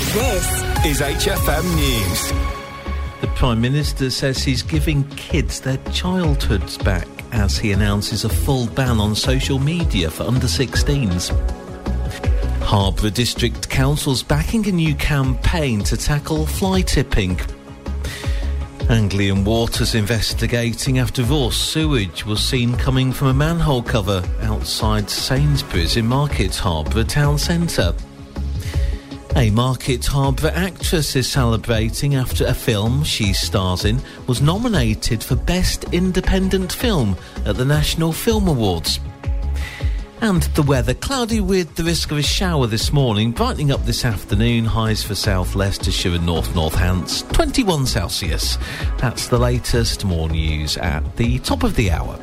This is HFM News. The Prime Minister says he's giving kids their childhoods back as he announces a full ban on social media for under 16s. Harborough District Council's backing a new campaign to tackle fly tipping. Anglian Water's investigating after raw sewage was seen coming from a manhole cover outside Sainsbury's in Market Harborough town centre. A Market Harborough actress is celebrating after a film she stars in was nominated for Best Independent Film at the National Film Awards. And the weather, cloudy with the risk of a shower this morning, brightening up this afternoon, highs for South Leicestershire and North Northants, 21 Celsius. That's the latest, more news at the top of the hour.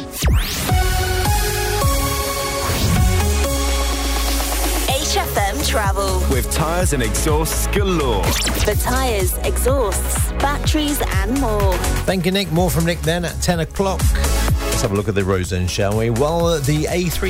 HFM Travel. With tyres and exhausts galore. For tyres, exhausts, batteries and more. Thank you, Nick. More from Nick then at 10 o'clock. Let's have a look at the roads then, shall we? Well, the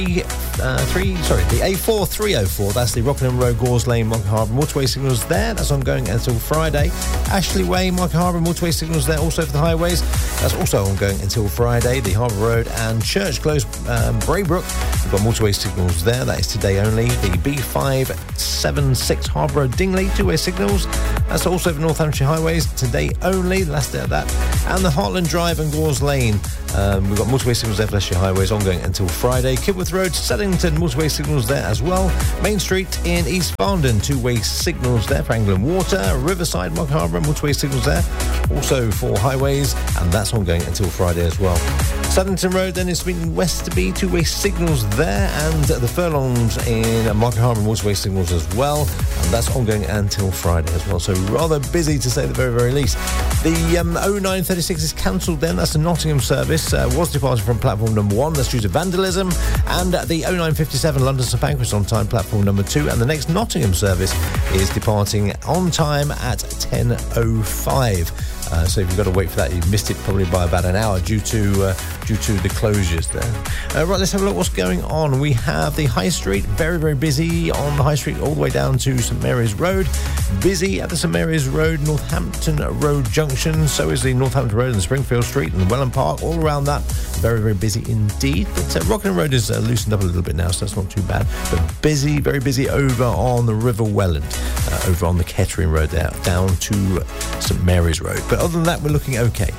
A4304, that's the Rockingham Road, Gores Lane, Market Harbour motorway signals there. That's ongoing until Friday. Ashley Way, Market Harbour motorway signals there also for the highways. That's also ongoing until Friday. The Harbour Road and Church Close, Braybrook, we've got motorway signals there. That is today only. The B576 Harbour Road, Dingley, two-way signals. That's also for North Hampshire highways today only. The last day of that. And the Heartland Drive and Gores Lane. We've got motorway signals there for Leicestershire highways ongoing until Friday. Kidworth Road, Seddington, motorway signals there as well. Main Street in East Farndon, two-way signals there for Anglian Water. Riverside, Market Harbour, motorway signals there also for highways, and that's ongoing until Friday as well. Seddington Road then is Swinton Westerby, two-way signals there, and the Furlongs in Market Harbour, motorway signals as well, and that's ongoing until Friday as well. So rather busy to say the very, very least. The 0936 is cancelled then. That's the Nottingham service. Was departing from platform number 1. That's due to vandalism. And the 0957 London St Pancras on time, platform number 2. And the next Nottingham service is departing on time at 10:05. So if you've got to wait for that, you've missed it probably by about an hour due to the closures there. Right, let's have a look what's going on. We have the High Street, very, very busy on the High Street all the way down to St Mary's Road. Busy at the St Mary's Road, Northampton Road Junction. So is the Northampton Road and Springfield Street and Welland Park. All around that, very, very busy indeed. But Rockingham Road is loosened up a little bit now, so that's not too bad. But busy, very busy over on the River Welland, over on the Kettering Road there, down to St Mary's Road. But other than that, we're looking okay.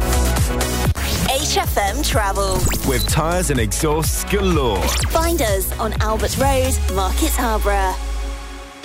HFM Travel. With tyres and exhausts galore. Find us on Albert Road, Market Harborough.